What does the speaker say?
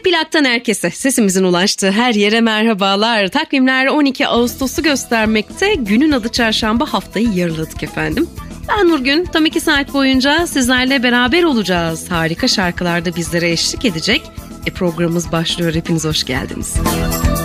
Plak'tan herkese, sesimizin ulaştığı her yere merhabalar. Takvimler 12 Ağustos'u göstermekte. Günün adı çarşamba, haftayı yarıladık efendim. Ben Nurgün, tam 2 saat boyunca sizlerle beraber olacağız. Harika şarkılar da bizlere eşlik edecek. Programımız başlıyor, hepiniz hoş geldiniz.